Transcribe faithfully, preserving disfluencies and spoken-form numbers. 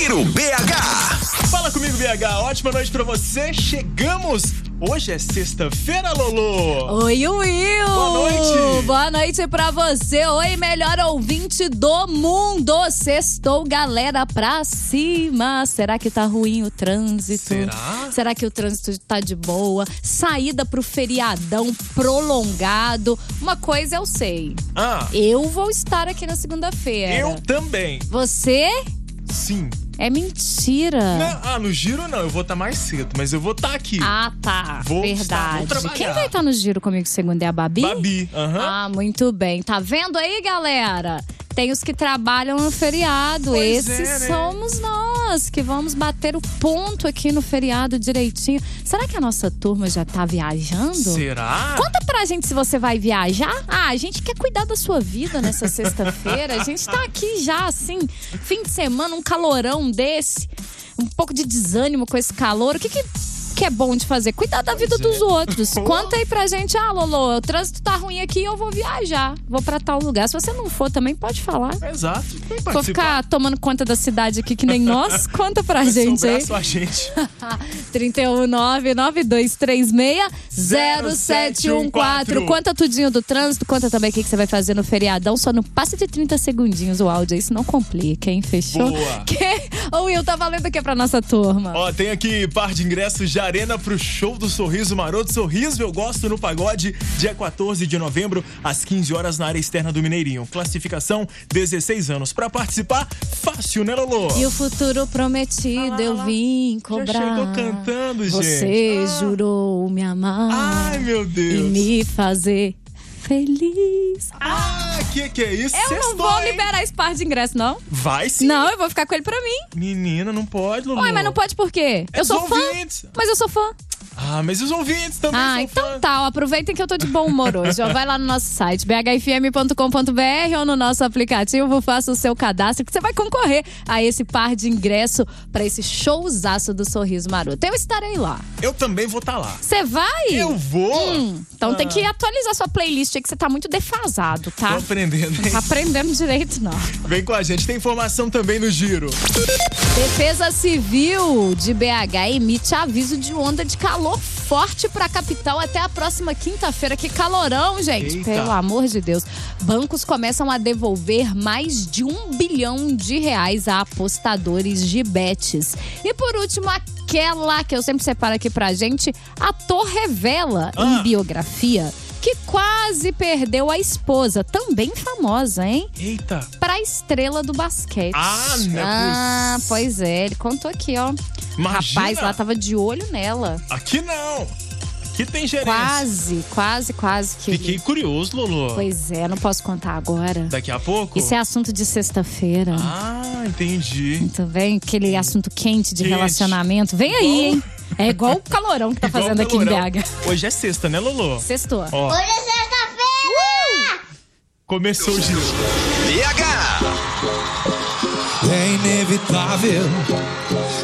Giro B H. Fala comigo, B H. Ótima noite pra você. Chegamos. Hoje é sexta-feira, Lolo. Oi, Will. Boa noite. Boa noite pra você. Oi, melhor ouvinte do mundo. Sextou, galera, pra cima. Será que tá ruim o trânsito? Será? Será que o trânsito tá de boa? Saída pro feriadão prolongado. Uma coisa eu sei. Ah. Eu vou estar aqui na segunda-feira. Eu também. Você? Sim. É mentira. Não, ah, no Giro não, eu vou estar mais cedo, mas eu vou estar aqui. Ah, tá. Vou Verdade. estar, vou trabalhar. Quem vai estar no Giro comigo segunda é a Babi? Babi, aham. Uhum. Ah, muito bem. Tá vendo aí, galera? Tem os que trabalham no feriado. Pois Esses é, né? somos nós que vamos bater o ponto aqui no feriado direitinho. Será que a nossa turma já tá viajando? Será? Conta pra gente se você vai viajar. Ah, a gente quer cuidar da sua vida nessa sexta-feira. A gente tá aqui já, assim, fim de semana, um calorão desse. Um pouco de desânimo com esse calor. O que que... que é bom de fazer? Cuidar da vida Pois dos é. outros. Conta aí pra gente. Ah, Lolo, o trânsito tá ruim aqui, eu vou viajar. Vou pra tal lugar. Se você não for também, pode falar. Exato. Vem Vou participar. ficar tomando conta da cidade aqui que nem nós. Conta pra Vai gente sobrar aí. só a gente. trinta e um, nove nove dois três seis, zero sete um quatro. Conta tudinho do trânsito. Conta também o que que você vai fazer no feriadão. Só não passa de trinta segundinhos o áudio aí, senão complica, hein? Fechou? Boa. Que... Ô, Will, tá valendo o que pra nossa turma? Ó, tem aqui par de ingressos de arena pro show do Sorriso Maroto. Sorriso Eu Gosto no Pagode, dia quatorze de novembro, às quinze horas, na área externa do Mineirinho. Classificação, dezesseis anos. Pra participar, fácil, né, Lolo? E o futuro prometido Ah, eu vim cobrar. Já chegou cantando, gente. Você Ah. jurou me amar. Ai, meu Deus. E me fazer feliz. Ah, que que é isso? Eu Sextou, não vou hein? liberar esse par de ingresso, não. Vai sim. Não, eu vou ficar com ele pra mim. Menina, não pode, Lulu. Ué, mas não pode por quê? É Eu sou os fã. ouvintes. Mas eu sou fã. Ah, mas os ouvintes também Ah, são então fãs. tá. Ó, aproveitem que eu tô de bom humor hoje. Ó, vai lá no nosso site, b h f m ponto com ponto b r, ou no nosso aplicativo, faça o seu cadastro que você vai concorrer a esse par de ingresso pra esse showzaço do Sorriso Maroto. Eu estarei lá. Eu também vou estar lá. Você vai? Eu vou? Hum, então Ah. tem que atualizar sua playlist aí, que você tá muito defasado, tá? Tô aprendendo, hein? Não tá aprendendo direito, não. Vem com a gente, tem informação também no Giro. Defesa Civil de B H emite aviso de onda de calor forte pra capital até a próxima quinta-feira. Que calorão, gente. Eita. Pelo amor de Deus. Bancos começam a devolver mais de um bilhão de reais a apostadores de bets. E por último, aquela que eu sempre separo aqui pra gente, ator revela Ah. em biografia que quase perdeu a esposa, também famosa, hein? Eita. Pra estrela do basquete. Ah, não é Ah, poss- pois é, ele contou aqui, ó. Imagina. Rapaz lá tava de olho nela. Aqui não. Aqui tem gerência. Quase, quase, quase que Fiquei ele... curioso, Lolo. Pois é, não posso contar agora. Daqui a pouco? Isso é assunto de sexta-feira. Ah, entendi. Muito bem, aquele assunto quente de Quente. relacionamento. Vem aí, Igual- hein? É igual o calorão que tá Igual fazendo aqui em calorão. B H. Hoje é sexta, né, Lolo? Sextou. Ó, Hoje é sexta-feira! começou o Giro. B H. É inevitável